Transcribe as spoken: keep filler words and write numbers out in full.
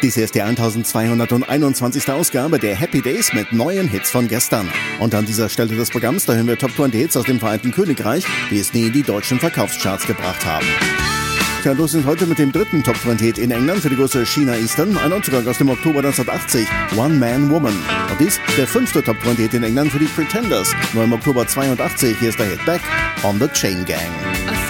Dies ist die eintausendzweihunderteinundzwanzigste Ausgabe der Happy Days mit neuen Hits von gestern. Und an dieser Stelle des Programms, da hören wir Top zwanzig Hits aus dem Vereinten Königreich, die es nie in die deutschen Verkaufscharts gebracht haben. Tja, los sind heute mit dem dritten Top zwanzig Hit in England für die große Sheena Easton, ein Neuzugang aus dem Oktober neunzehnhundertachtzig, One Man Woman. Und dies der fünfte Top zwanzig Hit in England für die Pretenders, nur im Oktober zweiundachtzig, hier ist der Hit Back on the Chain Gang.